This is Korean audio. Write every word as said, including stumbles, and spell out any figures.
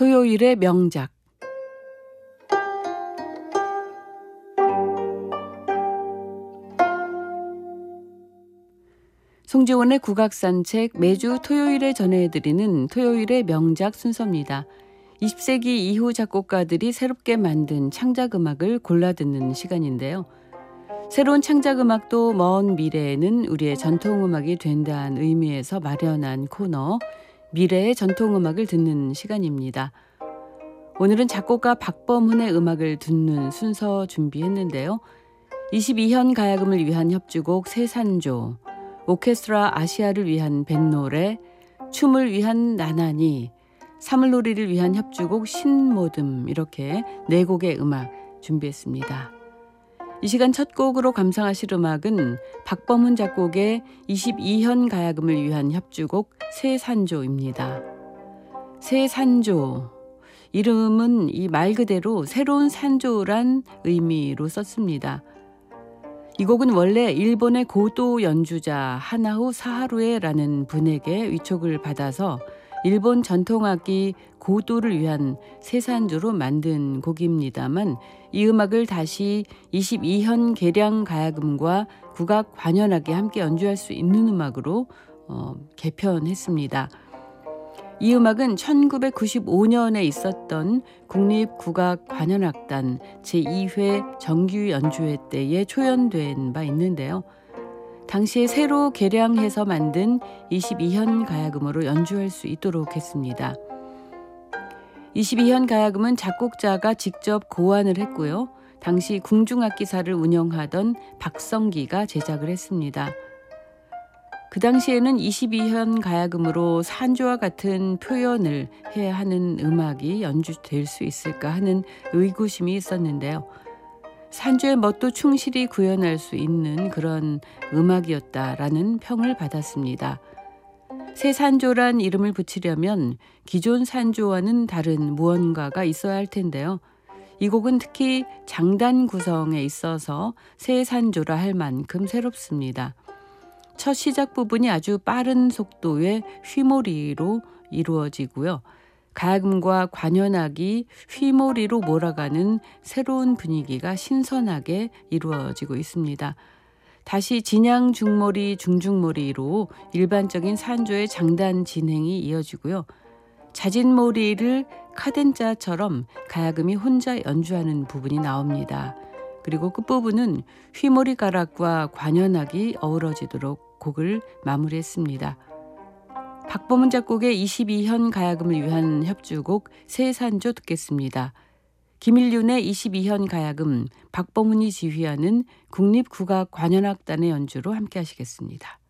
토요일의 명작. 송지원의 국악산책, 매주 토요일에 전해드리는 토요일의 명작 순서입니다. 이십 세기 이후 작곡가들이 새롭게 만든 창작음악을 골라 듣는 시간인데요. 새로운 창작음악도 먼 미래에는 우리의 전통음악이 된다는 의미에서 마련한 코너, 미래의 전통음악을 듣는 시간입니다. 오늘은 작곡가 박범훈의 음악을 듣는 순서 준비했는데요. 이십이 현 가야금을 위한 협주곡 세산조, 오케스트라 아시아를 위한 뱃노래, 춤을 위한 나나니, 사물놀이를 위한 협주곡 신모듬, 이렇게 네 곡의 음악 준비했습니다. 이 시간 첫 곡으로 감상하실 음악은 박범훈 작곡의 이십이 현 가야금을 위한 협주곡 세산조입니다. 세산조, 이름은 이 말 그대로 새로운 산조란 의미로 썼습니다. 이 곡은 원래 일본의 고도 연주자 하나후 사하루에라는 분에게 위촉을 받아서 일본 전통악기 고도를 위한 세산조로 만든 곡입니다만, 이 음악을 다시 이십이 현 계량 가야금과 국악 관현악이 함께 연주할 수 있는 음악으로 어, 개편했습니다. 이 음악은 천구백구십오 년에 있었던 국립국악관현악단 제이 회 정규 연주회 때에 초연된 바 있는데요. 당시에 새로 개량해서 만든 이십이 현 가야금으로 연주할 수 있도록 했습니다. 이십이 현 가야금은 작곡자가 직접 고안을 했고요. 당시 궁중악기사를 운영하던 박성기가 제작을 했습니다. 그 당시에는 이십이 현 가야금으로 산조와 같은 표현을 해야 하는 음악이 연주될 수 있을까 하는 의구심이 있었는데요. 산조의 멋도 충실히 구현할 수 있는 그런 음악이었다라는 평을 받았습니다. 세산조란 이름을 붙이려면 기존 산조와는 다른 무언가가 있어야 할 텐데요. 이 곡은 특히 장단 구성에 있어서 세산조라 할 만큼 새롭습니다. 첫 시작 부분이 아주 빠른 속도의 휘몰이로 이루어지고요. 가야금과 관현악이 휘몰이로 몰아가는 새로운 분위기가 신선하게 이루어지고 있습니다. 다시 진양 중몰이 중중몰이로 일반적인 산조의 장단 진행이 이어지고요. 자진몰이를 카덴자처럼 가야금이 혼자 연주하는 부분이 나옵니다. 그리고 끝부분은 휘몰이 가락과 관현악이 어우러지도록 곡을 마무리했습니다. 박범훈 작곡의 이십이 현 가야금을 위한 협주곡 세산조 듣겠습니다. 김일륜의 이십이 현 가야금, 박범훈이 지휘하는 국립국악관현악단의 연주로 함께 하시겠습니다.